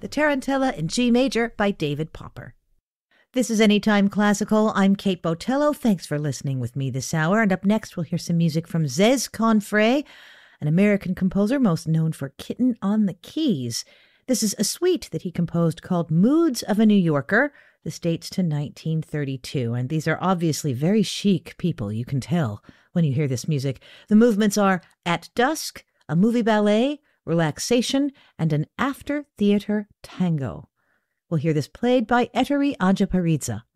Tarantella in G major by David Popper. This is Anytime Classical. I'm Kate Botello. Thanks for listening with me this hour. And up next, we'll hear some music from Zez Confrey, an American composer most known for Kitten on the Keys. This is a suite that he composed called Moods of a New Yorker. This dates to 1932. And these are obviously very chic people, you can tell when you hear this music. The movements are At Dusk, a movie ballet, relaxation, and an after-theater tango. We'll hear this played by Ettore Ajaparidze.